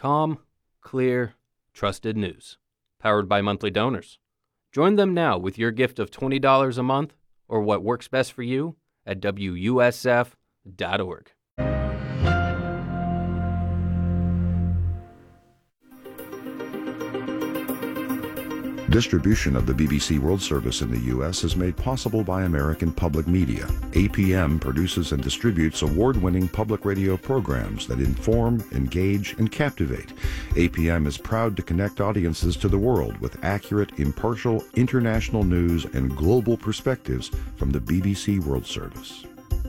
Calm, clear, trusted news. Powered by monthly donors. Join them now with your gift of $20 a month or what works best for you at WUSF.org. Distribution of the BBC World Service in the U.S. is made possible by American Public Media. APM produces and distributes award-winning public radio programs that inform, engage, and captivate. APM is proud to connect audiences to the world with accurate, impartial, international news and global perspectives from the BBC World Service.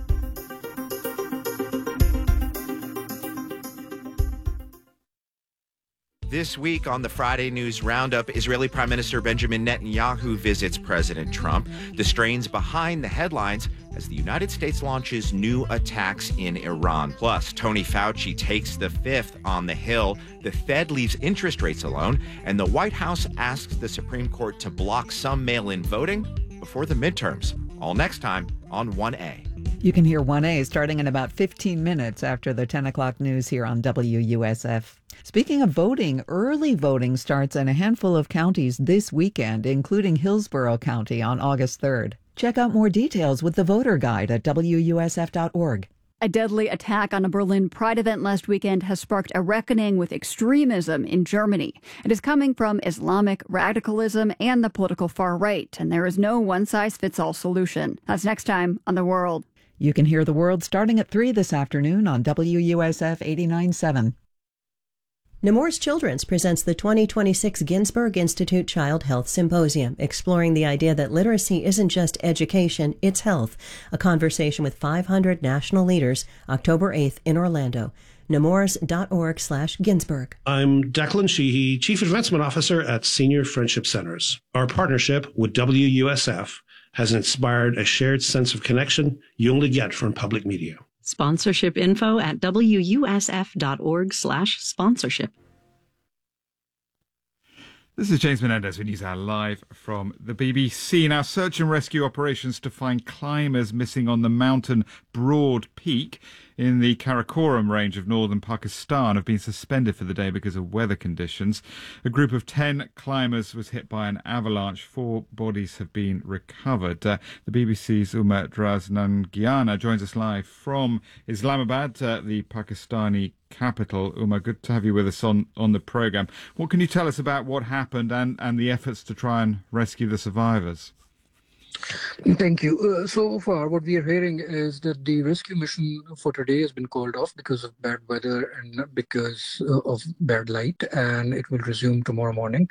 This week on the Friday News Roundup, Israeli Prime Minister Benjamin Netanyahu visits President Trump. The strains behind the headlines as the United States launches new attacks in Iran. Plus, Tony Fauci takes the fifth on the Hill. The Fed leaves interest rates alone. And the White House asks the Supreme Court to block some mail-in voting before the midterms. All next time on 1A. You can hear 1A starting in about 15 minutes after the 10 o'clock news here on WUSF. Speaking of voting, early voting starts in a handful of counties this weekend, including Hillsborough County on August 3rd. Check out more details with the voter guide at WUSF.org. A deadly attack on a Berlin Pride event last weekend has sparked a reckoning with extremism in Germany. It is coming from Islamic radicalism and the political far right, and there is no one-size-fits-all solution. That's next time on The World. You can hear The World starting at 3 this afternoon on WUSF 89.7. Nemours Children's presents the 2026 Ginsberg Institute Child Health Symposium, exploring the idea that literacy isn't just education, it's health. A conversation with 500 national leaders, October 8th in Orlando. Nemours.org/Ginsberg. I'm Declan Sheehy, Chief Advancement Officer at Senior Friendship Centers. Our partnership with WUSF has inspired a shared sense of connection you only get from public media. Sponsorship info at WUSF.org/sponsorship. This is James Menendez with NewsHour live from the BBC. Now, search and rescue operations to find climbers missing on the mountain Broad Peak in the Karakoram range of northern Pakistan have been suspended for the day because of weather conditions. A group of 10 climbers was hit by an avalanche. 4 bodies have been recovered. The BBC's Umar Draznangiana joins us live from Islamabad, the Pakistani capital. Umar, good to have you with us on the programme. What can you tell us about what happened and the efforts to try and rescue the survivors? Thank you. So far, what we are hearing is that the rescue mission for today has been called off because of bad weather and because of bad light, and it will resume tomorrow morning.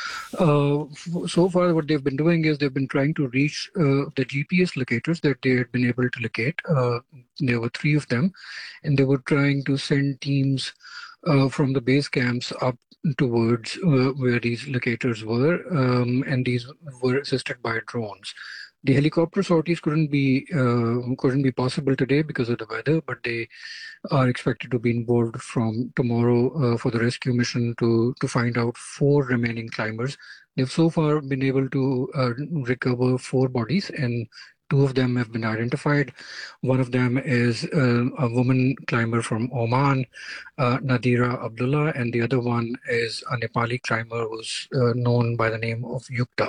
So far, what they've been doing is they've been trying to reach the GPS locators that they had been able to locate. There were 3 of them, and they were trying to send teams from the base camps up towards where these locators were, and these were assisted by drones. The helicopter sorties couldn't be possible today because of the weather, but they are expected to be involved from tomorrow for the rescue mission to find out 4 remaining climbers. They've so far been able to recover 4 bodies, and 2 of them have been identified. One of them is a woman climber from Oman, Nadira Abdullah, and the other one is a Nepali climber who's known by the name of Yukta.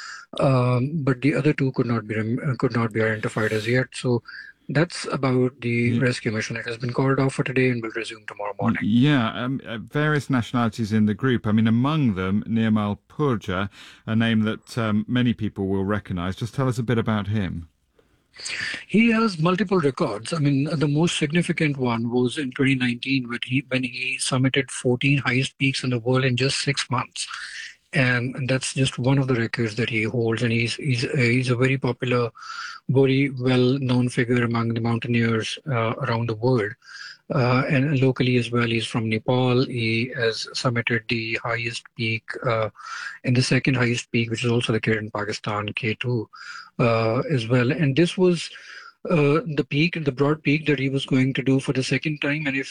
But the other 2 could not be identified as yet. So that's about the rescue mission. It has been called off for today and will resume tomorrow morning. Yeah, various nationalities in the group. I mean, among them, Nirmal Purja, a name that many people will recognise. Just tell us a bit about him. He has multiple records. I mean, the most significant one was in 2019 when he summited 14 highest peaks in the world in just 6 months. And that's just one of the records that he holds. And he's a very popular, very well-known figure among the mountaineers around the world. And locally as well, he's from Nepal. He has summited the highest peak and the second highest peak, which is also located in Pakistan, K2, as well. And this was the broad peak that he was going to do for the second time. And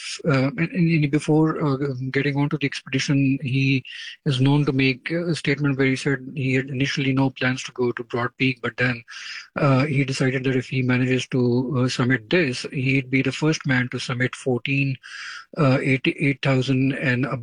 before getting onto the expedition, he is known to make a statement where he said he had initially no plans to go to Broad Peak, but then he decided that if he manages to summit this, he'd be the first man to summit 8,000 and